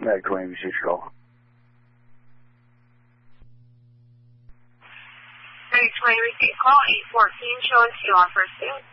Medical Amy Cicero. 320 receipt call 814, show us you on first date.